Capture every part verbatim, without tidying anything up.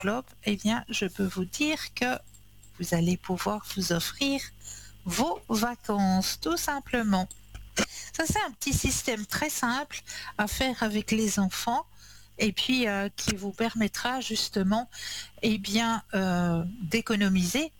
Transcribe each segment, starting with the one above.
enveloppe, eh bien, je peux vous dire que vous allez pouvoir vous offrir vos vacances, tout simplement. Ça, c'est un petit système très simple à faire avec les enfants et puis euh, qui vous permettra justement eh bien, euh, d'économiser,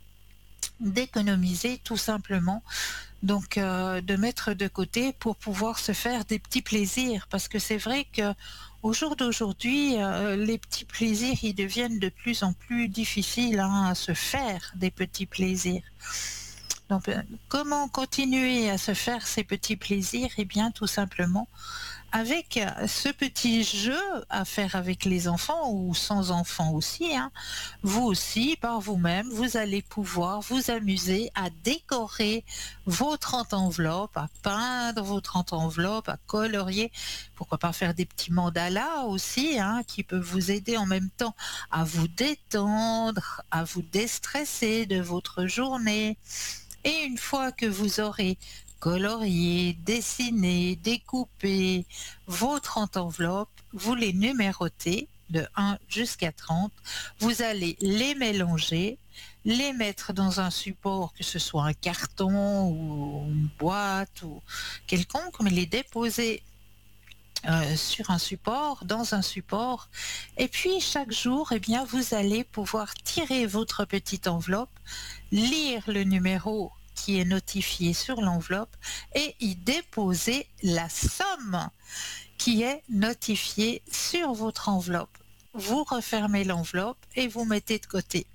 d'économiser tout simplement. Donc, euh, de mettre de côté pour pouvoir se faire des petits plaisirs. Parce que c'est vrai que au jour d'aujourd'hui, euh, les petits plaisirs, ils deviennent de plus en plus difficiles hein, à se faire des petits plaisirs. Donc, euh, comment continuer à se faire ces petits plaisirs? Eh bien, tout simplement avec euh, ce petit jeu à faire avec les enfants ou sans enfants aussi, hein, vous aussi, par vous-même, vous allez pouvoir vous amuser à décorer vos trente enveloppes, à peindre vos trente enveloppes, à colorier. Pourquoi pas faire des petits mandalas aussi, hein, qui peuvent vous aider en même temps à vous détendre, à vous déstresser de votre journée. Et une fois que vous aurez colorié, dessiné, découpé vos trente enveloppes, vous les numérotez de un jusqu'à trente. Vous allez les mélanger, les mettre dans un support, que ce soit un carton ou une boîte ou quelconque, mais les déposer euh, sur un support, dans un support. Et puis chaque jour, eh bien, vous allez pouvoir tirer votre petite enveloppe, lire le numéro qui est notifié sur l'enveloppe et y déposer la somme qui est notifiée sur votre enveloppe. Vous refermez l'enveloppe et vous mettez de côté.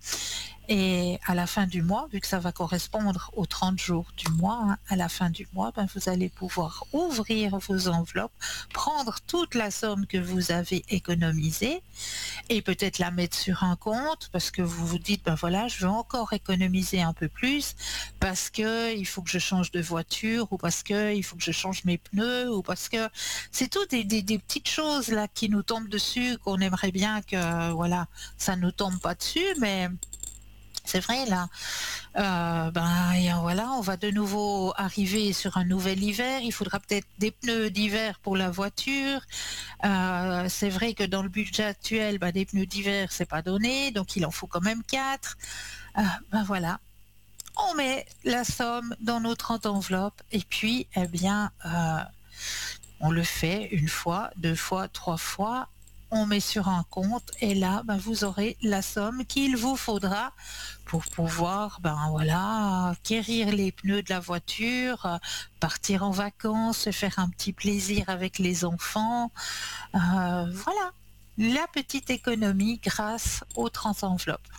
Et à la fin du mois, vu que ça va correspondre aux trente jours du mois, hein, à la fin du mois, ben, vous allez pouvoir ouvrir vos enveloppes, prendre toute la somme que vous avez économisée et peut-être la mettre sur un compte parce que vous vous dites, ben voilà, je veux encore économiser un peu plus parce que il faut que je change de voiture ou parce que il faut que je change mes pneus ou parce que c'est tout des, des, des petites choses là qui nous tombent dessus qu'on aimerait bien que voilà, ça nous tombe pas dessus, mais c'est vrai là, euh, ben et voilà, on va de nouveau arriver sur un nouvel hiver. Il faudra peut-être des pneus d'hiver pour la voiture. Euh, c'est vrai que dans le budget actuel, ben, des pneus d'hiver c'est pas donné, donc il en faut quand même quatre. Euh, ben voilà, on met la somme dans nos trente enveloppes et puis eh bien euh, on le fait une fois, deux fois, trois fois. On met sur un compte et là, ben, vous aurez la somme qu'il vous faudra pour pouvoir, ben voilà, acquérir les pneus de la voiture, euh, partir en vacances, se faire un petit plaisir avec les enfants. Euh, voilà, la petite économie grâce aux trente enveloppes.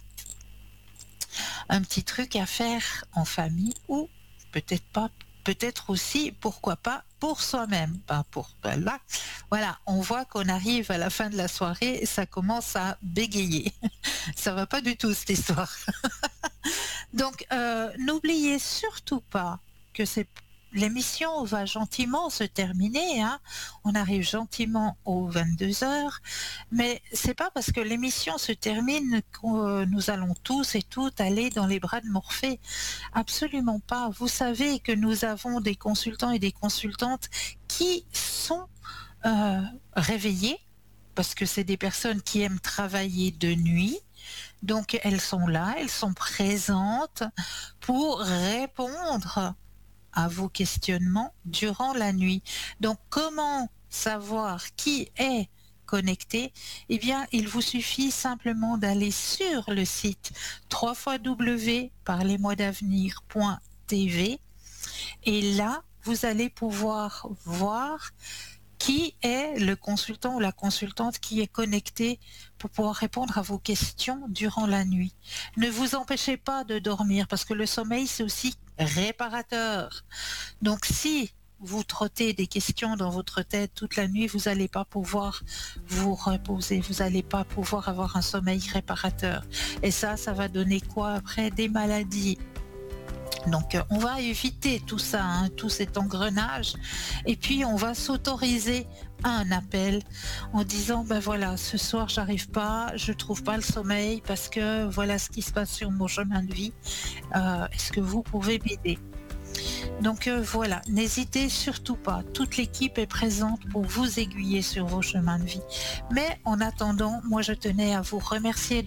Un petit truc à faire en famille ou peut-être pas, peut-être aussi, pourquoi pas, pour soi-même. Ben pour, ben là, voilà, on voit qu'on arrive à la fin de la soirée et ça commence à bégayer. Ça va pas du tout cette histoire. Donc, euh, n'oubliez surtout pas que c'est l'émission va gentiment se terminer, hein. On arrive gentiment aux vingt-deux heures, mais c'est pas parce que l'émission se termine que euh, nous allons tous et toutes aller dans les bras de Morphée. Absolument pas. Vous savez que nous avons des consultants et des consultantes qui sont euh, réveillés parce que c'est des personnes qui aiment travailler de nuit. Donc elles sont là, elles sont présentes pour répondre à vos questionnements durant la nuit. Donc comment savoir qui est connecté? Eh bien, il vous suffit simplement d'aller sur le site w w w point parlez moi d'avenir point t v et là, vous allez pouvoir voir qui est le consultant ou la consultante qui est connecté pour pouvoir répondre à vos questions durant la nuit. Ne vous empêchez pas de dormir parce que le sommeil, c'est aussi réparateur. Donc si vous trottez des questions dans votre tête toute la nuit, vous n'allez pas pouvoir vous reposer, vous n'allez pas pouvoir avoir un sommeil réparateur. Et ça, ça va donner quoi après? Des maladies. Donc euh, on va éviter tout ça, hein, tout cet engrenage, et puis on va s'autoriser un appel en disant ben voilà, ce soir j'arrive pas, je trouve pas le sommeil parce que voilà ce qui se passe sur mon chemin de vie. Euh, est-ce que vous pouvez m'aider? Donc euh, voilà, n'hésitez surtout pas. Toute l'équipe est présente pour vous aiguiller sur vos chemins de vie. Mais en attendant, moi je tenais à vous remercier